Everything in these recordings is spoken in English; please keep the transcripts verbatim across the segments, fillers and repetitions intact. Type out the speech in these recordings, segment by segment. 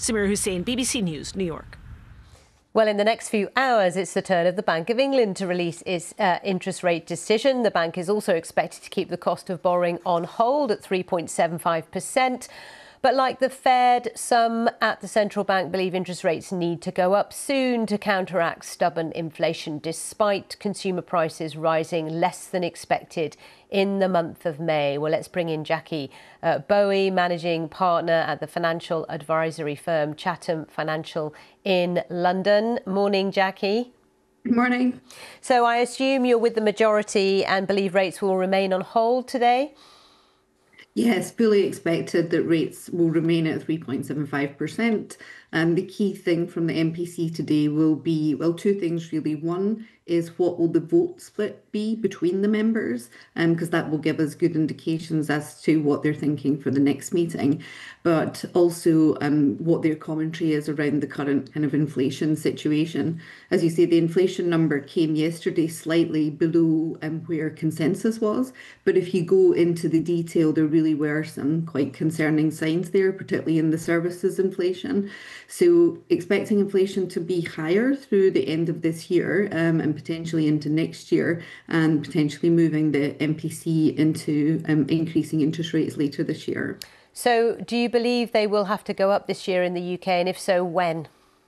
Samira Hussein, B B C News, New York. Well, in the next few hours, it's the turn of the Bank of England to release its uh, interest rate decision. The bank is also expected to keep the cost of borrowing on hold at three point seven five percent. But like the Fed, some at the central bank believe interest rates need to go up soon to counteract stubborn inflation, despite consumer prices rising less than expected in the month of May. Well, let's bring in Jackie uh, Bowie, managing partner at the financial advisory firm Chatham Financial in London. Morning, Jackie. Good morning. So I assume you're with the majority and believe rates will remain on hold today? Yes, fully expected that rates will remain at three point seven five percent. And the key thing from the M P C today will be, well, two things really. One is what will the vote split be between the members, because um, that will give us good indications as to what they're thinking for the next meeting, but also um, what their commentary is around the current kind of inflation situation. As you say, the inflation number came yesterday slightly below um, where consensus was, but if you go into the detail, there really were some quite concerning signs there, particularly in the services inflation. So expecting inflation to be higher through the end of this year um, and potentially into next year, and potentially moving the M P C into um, increasing interest rates later this year. So do you believe they will have to go up this year in the U K, and if so, when?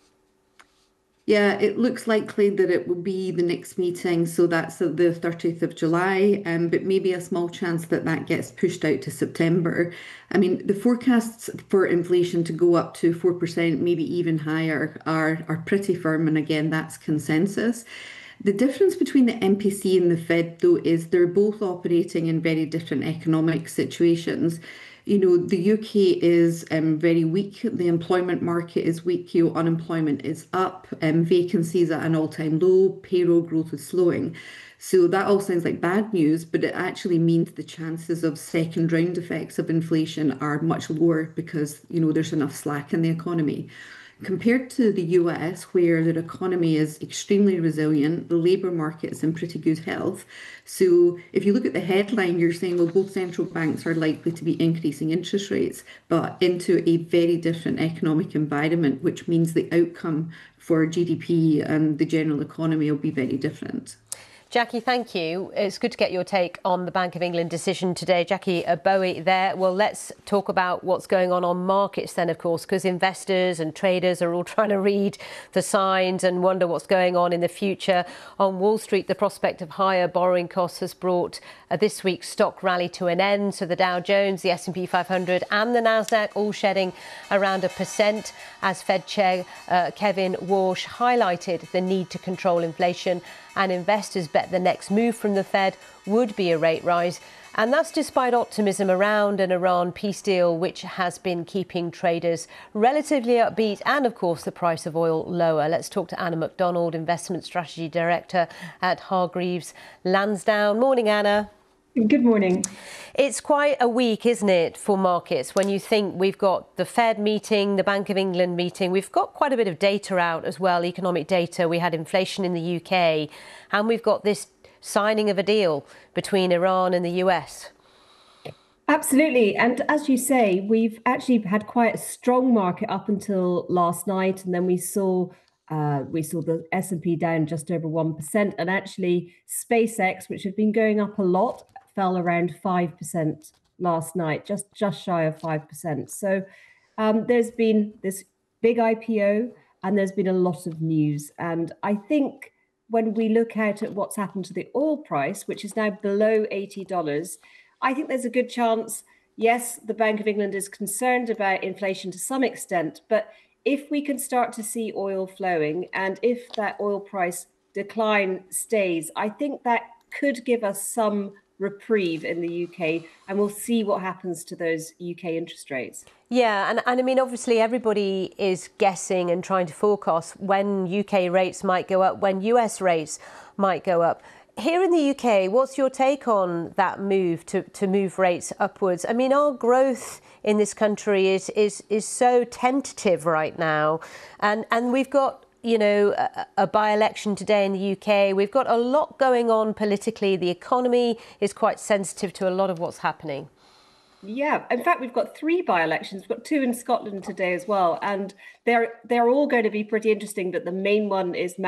Yeah, it looks likely that it will be the next meeting, so that's the thirtieth of July, um, but maybe a small chance that that gets pushed out to September. I mean, the forecasts for inflation to go up to four percent, maybe even higher, are, are pretty firm, and again, that's consensus. The difference between the M P C and the Fed, though, is they're both operating in very different economic situations. You know, the U K is um, very weak. The employment market is weak. You know, unemployment is up. Um, vacancies at an all-time low. Payroll growth is slowing. So that all sounds like bad news, but it actually means the chances of second round effects of inflation are much lower because, you know, there's enough slack in the economy. Compared to the U S, where their economy is extremely resilient, the labour market is in pretty good health. So if you look at the headline, you're saying, well, both central banks are likely to be increasing interest rates, but into a very different economic environment, which means the outcome for G D P and the general economy will be very different. Jackie, thank you. It's good to get your take on the Bank of England decision today. Jackie Bowie there. Well, let's talk about what's going on on markets then, of course, because investors and traders are all trying to read the signs and wonder what's going on in the future. On Wall Street, the prospect of higher borrowing costs has brought uh, this week's stock rally to an end. So the Dow Jones, the S and P five hundred and the Nasdaq all shedding around a percent as Fed Chair uh, Kevin Warsh highlighted the need to control inflation, and investors bet the next move from the Fed would be a rate rise. And that's despite optimism around an Iran peace deal, which has been keeping traders relatively upbeat, and of course the price of oil lower. Let's talk to Anna McDonald, Investment Strategy Director at Hargreaves Lansdown. Morning, Anna. Good morning. It's quite a week, isn't it, for markets when you think we've got the Fed meeting, the Bank of England meeting. We've got quite a bit of data out as well, economic data. We had inflation in the U K, and we've got this signing of a deal between Iran and the U S. Absolutely. And as you say, we've actually had quite a strong market up until last night. And then we saw uh, we saw the S and P down just over one percent. And actually, SpaceX, which had been going up a lot, fell around five percent last night, just, just shy of five percent. So um, there's been this big I P O and there's been a lot of news. And I think when we look out at what's happened to the oil price, which is now below eighty dollars, I think there's a good chance, yes, the Bank of England is concerned about inflation to some extent, but if we can start to see oil flowing and if that oil price decline stays, I think that could give us some reprieve in the U K, and we'll see what happens to those U K interest rates. Yeah, and, and I mean, obviously, everybody is guessing and trying to forecast when U K rates might go up, when U S rates might go up. Here in the U K, what's your take on that move to, to move rates upwards? I mean, our growth in this country is is is so tentative right now, and and we've got, you know, a, a by-election today in the U K. We've got a lot going on politically. The economy is quite sensitive to a lot of what's happening. Yeah, in fact, we've got three by-elections. We've got two in Scotland today as well, and they're they're all going to be pretty interesting. But the main one is